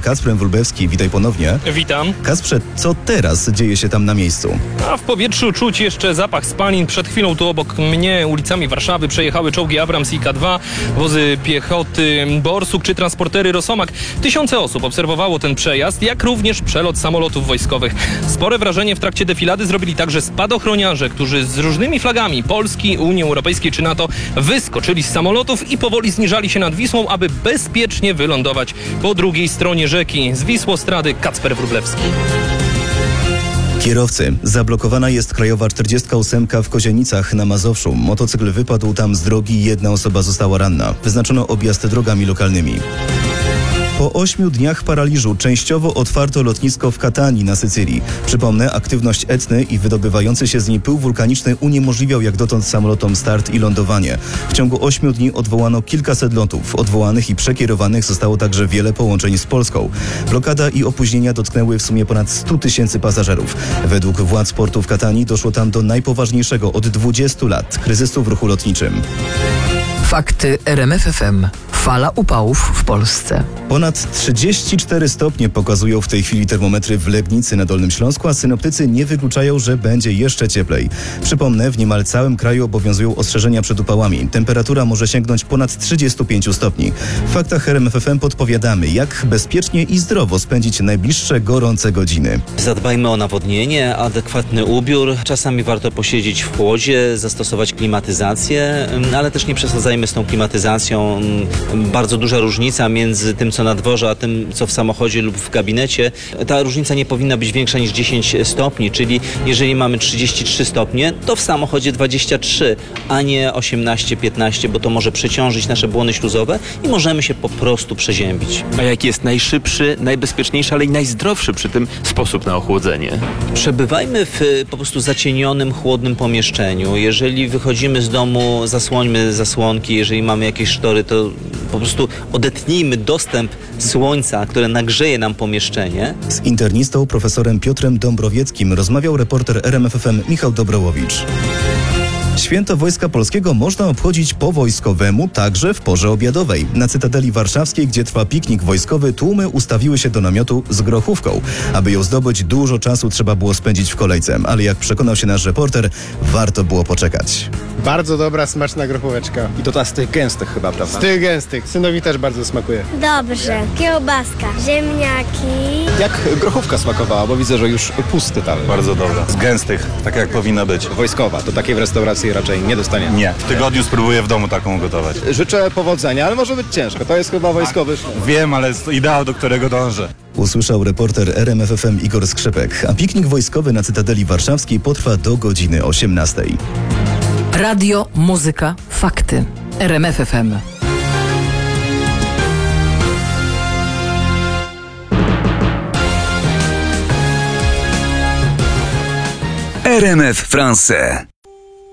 Kacprem Wróblewski. Witaj ponownie. Witam. Kacprze, co teraz dzieje się tam na miejscu? A w powietrzu czuć jeszcze zapach spalin. Przed chwilą tu obok mnie ulicami Warszawy przejechały czołgi Abrams i K2, wozy piechoty Borsuk czy transportery Rosomak. Tysiące osób obserwowało ten przejazd, jak również przelot samolotów wojskowych. Spore wrażenie w trakcie defilady zrobili także spadochroniarze, którzy z różnymi flagami Polski, Unii Europejskiej czy NATO wyskoczyli z samolotów i powoli zniżali się nad Wisłą, aby bezpiecznie wylądować po drugiej stronie rzeki. Z Wisłostrady Kacper Wróblewski. Kierowcy. Zablokowana jest krajowa 48 w Kozienicach na Mazowszu. Motocykl wypadł tam z drogi i jedna osoba została ranna. Wyznaczono objazd drogami lokalnymi. Po 8 dniach paraliżu częściowo otwarto lotnisko w Katanii na Sycylii. Przypomnę, aktywność Etny i wydobywający się z niej pył wulkaniczny uniemożliwiał jak dotąd samolotom start i lądowanie. W ciągu 8 dni odwołano kilkaset lotów. Odwołanych i przekierowanych zostało także wiele połączeń z Polską. Blokada i opóźnienia dotknęły w sumie ponad 100 tysięcy pasażerów. Według władz portu w Katanii doszło tam do najpoważniejszego od 20 lat kryzysu w ruchu lotniczym. Fakty RMF FM. Fala upałów w Polsce. Ponad 34 stopnie pokazują w tej chwili termometry w Legnicy na Dolnym Śląsku, a synoptycy nie wykluczają, że będzie jeszcze cieplej. Przypomnę, w niemal całym kraju obowiązują ostrzeżenia przed upałami. Temperatura może sięgnąć ponad 35 stopni. W faktach RMF FM podpowiadamy, jak bezpiecznie i zdrowo spędzić najbliższe gorące godziny. Zadbajmy o nawodnienie, adekwatny ubiór. Czasami warto posiedzieć w chłodzie, zastosować klimatyzację, ale też nie przesadzajmy z tą klimatyzacją. Bardzo duża różnica między tym, co na dworze, a tym, co w samochodzie lub w gabinecie. Ta różnica nie powinna być większa niż 10 stopni, czyli jeżeli mamy 33 stopnie, to w samochodzie 23, a nie 18-15, bo to może przeciążyć nasze błony śluzowe i możemy się po prostu przeziębić. A jaki jest najszybszy, najbezpieczniejszy, ale i najzdrowszy przy tym sposób na ochłodzenie? Przebywajmy w po prostu zacienionym, chłodnym pomieszczeniu. Jeżeli wychodzimy z domu, zasłońmy zasłonki. Jeżeli mamy jakieś sztory, to po prostu odetnijmy dostęp słońca, które nagrzeje nam pomieszczenie. Z internistą profesorem Piotrem Dąbrowieckim rozmawiał reporter RMF FM Michał Dobrołowicz. Święto Wojska Polskiego można obchodzić po wojskowemu także w porze obiadowej. Na Cytadeli Warszawskiej, gdzie trwa piknik wojskowy, tłumy ustawiły się do namiotu z grochówką. Aby ją zdobyć, dużo czasu trzeba było spędzić w kolejce, ale jak przekonał się nasz reporter, warto było poczekać. Bardzo dobra, smaczna grochóweczka. I to ta z tych gęstych chyba, prawda? Z tych gęstych. Synowi też bardzo smakuje. Dobrze. Kiełbaska, ziemniaki. Jak grochówka smakowała, bo widzę, że już pusty talerz. Bardzo dobra. Z gęstych, tak jak powinna być. Wojskowa, to takiej w restauracji raczej nie dostanie. Nie. W tygodniu spróbuję w domu taką gotować. Życzę powodzenia, ale może być ciężko. To jest chyba wojskowy. Wiem, ale jest to ideał, do którego dążę. Usłyszał reporter RMF FM Igor Skrzypek, a piknik wojskowy na Cytadeli Warszawskiej potrwa do godziny 18. Radio, muzyka, fakty. RMF FM. RMF France.